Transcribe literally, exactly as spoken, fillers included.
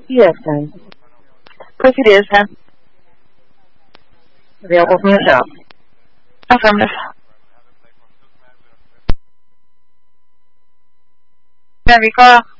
Yes, ma'am. Of course it is, huh? Available from the shop. Affirmative. Enrico.